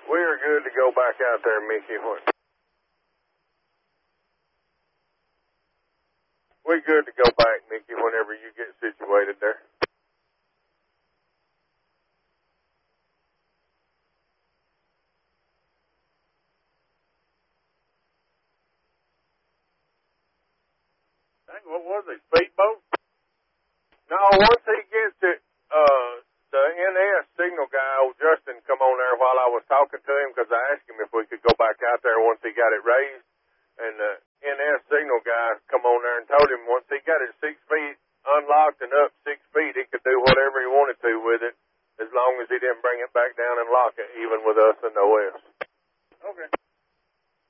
We are good to go back out there, Mickey. We're good to go back, Mickey, whenever you get situated there. Dang, what was it, speedboat? No, once he gets it, the NS signal guy, old Justin, come on there while I was talking to him because I asked him if we could go back out there once he got it raised. And the NS signal guy come on there and told him once he got it 6 feet unlocked and up 6 feet, he could do whatever he wanted to with it as long as he didn't bring it back down and lock it, even with us in the OS. Okay.